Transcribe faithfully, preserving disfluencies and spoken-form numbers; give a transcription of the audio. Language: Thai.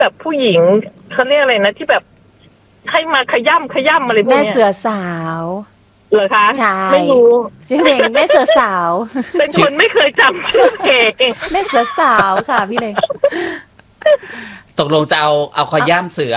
แบบผู้หญิงเขาเรียกอะไรนะที่แบบให้มาขย่ำขย่ำอะไรพวกแม่เนี้ยเสือสาวเหรอคะใช่ไม่รู้ชื่อเพลงแม่เสือสาวเป็นคนไม่เคยจำชื่อเพลงแม่เสือสาวค่ะพี่เล็กตกลงจะเอาเอาขย่ำเสือ